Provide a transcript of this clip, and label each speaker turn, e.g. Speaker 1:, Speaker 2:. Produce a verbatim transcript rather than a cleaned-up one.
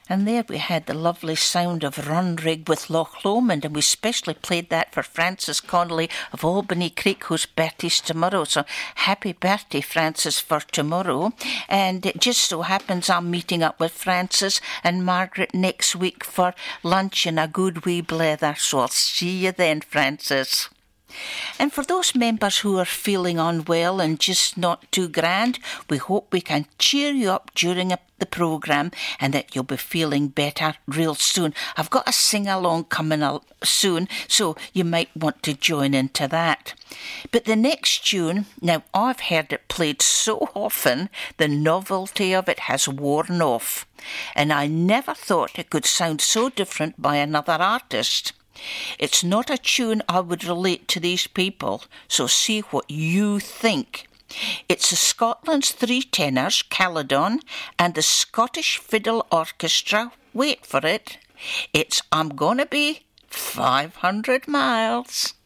Speaker 1: And there we had the lovely sound of Runrig with Loch Lomond, and we specially played that for Francis Connolly of Albany Creek, whose birthday's tomorrow. So happy birthday, Francis, for tomorrow. And it just so happens I'm meeting up with Francis and Margaret next week for lunch in a good wee blether. So I'll see you then, Francis. And for those members who are feeling unwell and just not too grand, we hope we can cheer you up during a, the programme and that you'll be feeling better real soon. I've got a sing-along coming up soon, so you might want to join into that. But the next tune, now I've heard it played so often, the novelty of it has worn off. And I never thought it could sound so different by another artist. It's not a tune I would relate to these people, so see what you think. It's the Scotland's Three Tenors, Caledon, and the Scottish Fiddle Orchestra, wait for it, it's I'm Gonna Be five hundred miles.